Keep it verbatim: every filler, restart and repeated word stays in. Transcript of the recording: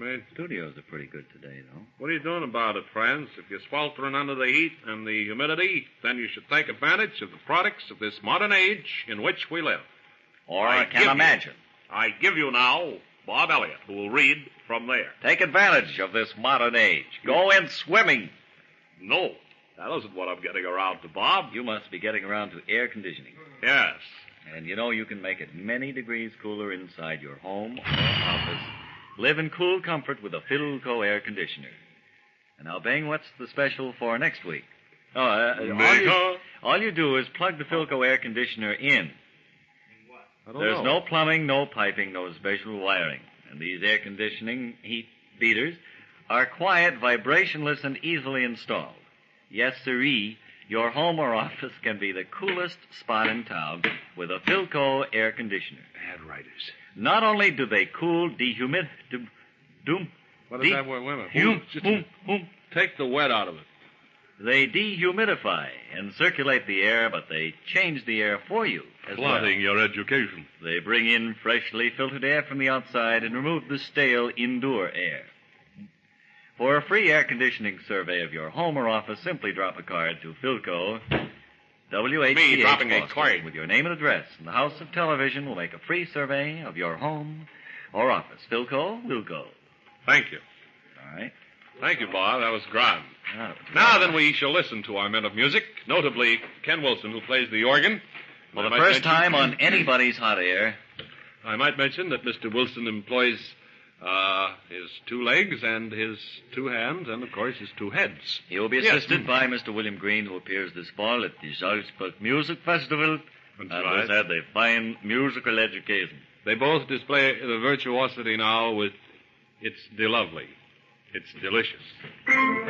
Jimmy. Studios are pretty good today, though. What are you doing about it, friends? If you're sweltering under the heat and the humidity, then you should take advantage of the products of this modern age in which we live. Or I can imagine. You, I give you now Bob Elliott, who will read from there. Take advantage of this modern age. Go in swimming. No, that isn't what I'm getting around to, Bob. You must be getting around to air conditioning. Yes. And you know you can make it many degrees cooler inside your home or office. Live in cool comfort with a Philco air conditioner. And now, Bing, what's the special for next week? Oh, uh, all, you, all you do is plug the Philco air conditioner in. I don't There's know. no plumbing, no piping, no special wiring. And these air conditioning heat beaters are quiet, vibrationless, and easily installed. Yes, sirree, your home or office can be the coolest spot in town with a Philco air conditioner. Bad writers. Not only do they cool, dehumid... De, doom, What is de, that word? Wait a minute. hum, Just hum, hum. Take the wet out of it. They dehumidify and circulate the air, but they change the air for you as well. Flooding your education. They bring in freshly filtered air from the outside and remove the stale indoor air. For a free air conditioning survey of your home or office, simply drop a card to Philco, W H C H Me dropping a Boston, card. with your name and address, and the House of Television will make a free survey of your home or office. Philco will go. Thank you. All right. Thank you, Bob. That was grand. Oh, Now then, we shall listen to our men of music, notably Ken Wilson, who plays the organ. For I the might first mention- time on anybody's hot air, I might mention that Mister Wilson employs uh, his two legs and his two hands and, of course, his two heads. he will be Yes. assisted by Mister William Green, who appears this fall at the Salzburg Music Festival. That's and right. has had a fine musical education. They both display the virtuosity now with It's De Lovely. It's delicious.